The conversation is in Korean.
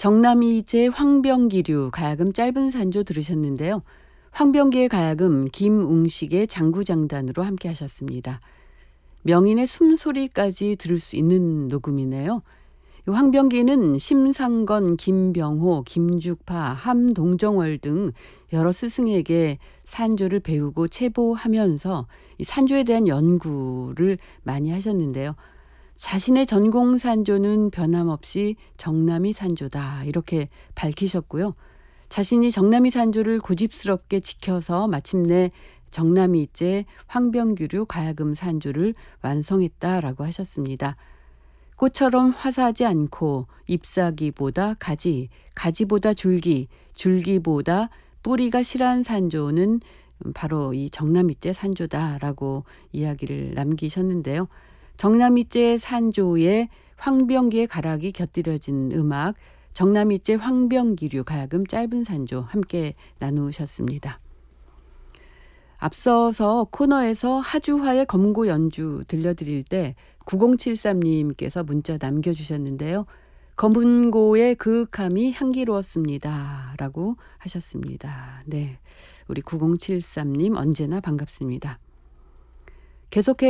정남이제 황병기류 가야금 짧은 산조 들으셨는데요. 황병기의 가야금 김웅식의 장구장단으로 함께 하셨습니다. 명인의 숨소리까지 들을 수 있는 녹음이네요. 황병기는 심상건, 김병호, 김죽파, 함동정월 등 여러 스승에게 산조를 배우고 체보하면서 이 산조에 대한 연구를 많이 하셨는데요. 자신의 전공 산조는 변함없이 정남이 산조다 이렇게 밝히셨고요. 자신이 정남이 산조를 고집스럽게 지켜서 마침내 정남이제 황병규류 가야금 산조를 완성했다라고 하셨습니다. 꽃처럼 화사하지 않고 잎사귀보다 가지, 가지보다 줄기, 줄기보다 뿌리가 실한 산조는 바로 이 정남이제 산조다라고 이야기를 남기셨는데요. 정남이제 산조에 황병기의 가락이 곁들여진 음악, 정남이제 황병기류 가야금 짧은 산조 함께 나누셨습니다. 앞서서 코너에서 하주화의 검고 연주 들려드릴 때 9073님께서 문자 남겨주셨는데요. 검은고의 그윽함이 향기로웠습니다. 라고 하셨습니다. 네, 우리 9073님 언제나 반갑습니다. 계속해